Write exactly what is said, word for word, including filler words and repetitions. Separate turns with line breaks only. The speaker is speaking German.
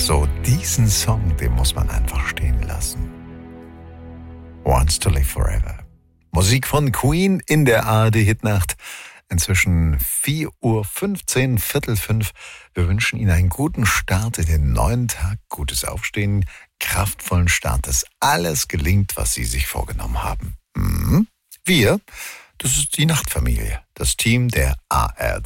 So, diesen Song, den muss man einfach stehen lassen. Wants to Live Forever. Musik von Queen in der A R D-Hitnacht. Inzwischen vier Uhr fünfzehn, Viertel fünf. Wir wünschen Ihnen einen guten Start in den neuen Tag, gutes Aufstehen, kraftvollen Start, dass alles gelingt, was Sie sich vorgenommen haben. Mhm. Wir, das ist die Nachtfamilie, das Team der A R